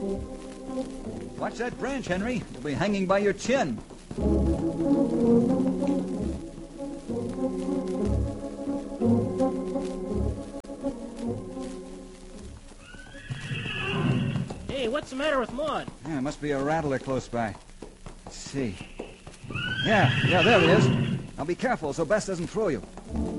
Watch that branch, Henry. It'll be hanging by your chin. Hey, what's the matter with Maud? Yeah, must be a rattler close by. Let's see. Yeah, there he is. Now be careful so Bess doesn't throw you.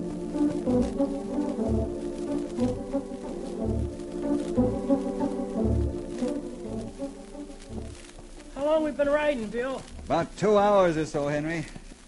How long we been riding, Bill? About 2 hours or so, Henry.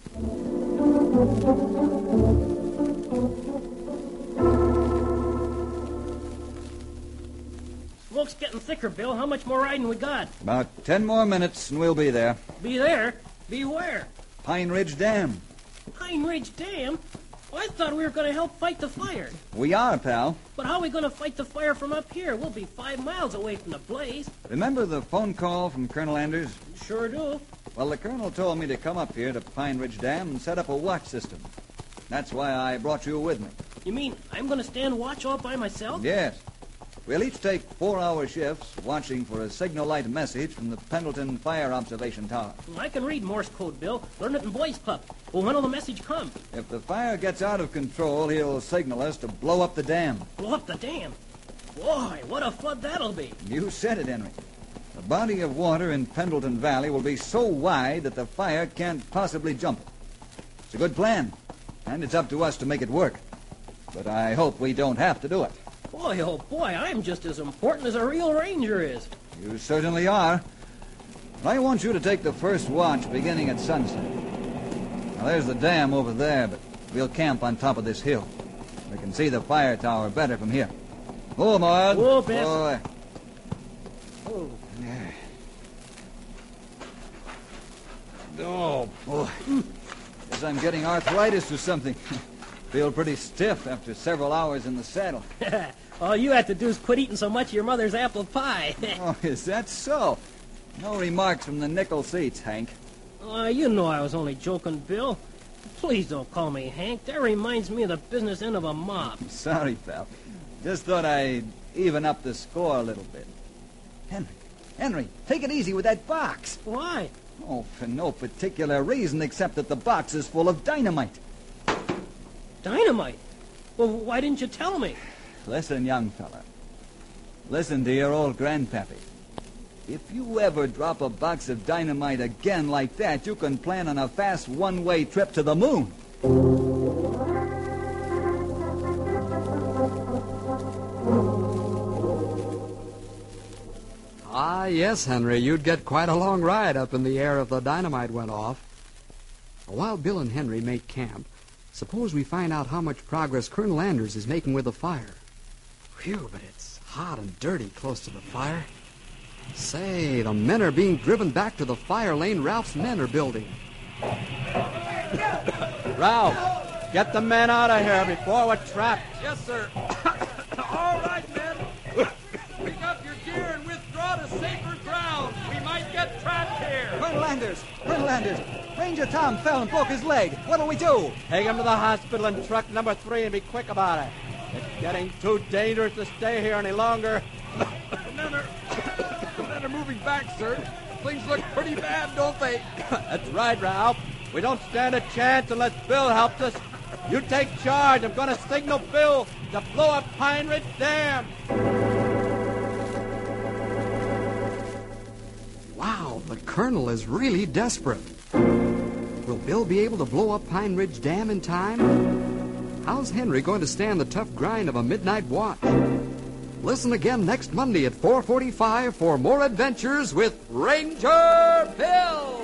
Smoke's getting thicker, Bill. How much more riding we got? About 10 more minutes and we'll be there. Be there? Be where? Pine Ridge Dam. Pine Ridge Dam? Oh, I thought we were going to help fight the fire. We are, pal. But how are we going to fight the fire from up here? We'll be 5 miles away from the blaze. Remember the phone call from Colonel Anders? Sure do. Well, the colonel told me to come up here to Pine Ridge Dam and set up a watch system. That's why I brought you with me. You mean I'm going to stand watch all by myself? Yes. We'll each take 4-hour shifts watching for a signal light message from the Pendleton Fire Observation Tower. I can read Morse code, Bill. Learn it in Boys Club. Well, when'll the message come? If the fire gets out of control, he'll signal us to blow up the dam. Blow up the dam? Boy, what a flood that'll be. You said it, Henry. The body of water in Pendleton Valley will be so wide that the fire can't possibly jump it. It's a good plan, and it's up to us to make it work. But I hope we don't have to do it. Boy, oh boy, I'm just as important as a real ranger is. You certainly are. I want you to take the first watch beginning at sunset. Now, there's the dam over there, but we'll camp on top of this hill. We can see the fire tower better from here. Oh, Maud. Whoa, Bess. Boy. Oh. Yeah. Oh, boy. Guess I'm getting arthritis or something. Feel pretty stiff after several hours in the saddle. All you have to do is quit eating so much of your mother's apple pie. Oh, is that so? No remarks from the nickel seats, Hank. You know I was only joking, Bill. Please don't call me Hank. That reminds me of the business end of a mob. Sorry, pal. Just thought I'd even up the score a little bit. Henry, take it easy with that box. Why? Oh, for no particular reason except that the box is full of dynamite. Dynamite? Well, why didn't you tell me? Listen, young fella. Listen to your old grandpappy. If you ever drop a box of dynamite again like that, you can plan on a fast one-way trip to the moon. Ah, yes, Henry, you'd get quite a long ride up in the air if the dynamite went off. While Bill and Henry make camp, suppose we find out how much progress Colonel Anders is making with the fire. Phew, but it's hot and dirty close to the fire. Say, the men are being driven back to the fire lane Ralph's men are building. Ralph, get the men out of here before we're trapped. Yes, sir. All right, men. Pick up your gear and withdraw to safer ground. We might get trapped here. Colonel Anders! Ranger Tom fell and broke his leg. What'll we do? Take him to the hospital in truck number 3 and be quick about it. It's getting too dangerous to stay here any longer. The men are moving back, sir. Things look pretty bad, don't they? That's right, Ralph. We don't stand a chance unless Bill helps us. You take charge. I'm going to signal Bill to blow up Pine Ridge Dam. Wow, the Colonel is really desperate. Will Bill be able to blow up Pine Ridge Dam in time? How's Henry going to stand the tough grind of a midnight watch? Listen again next Monday at 4:45 for more adventures with Ranger Bill.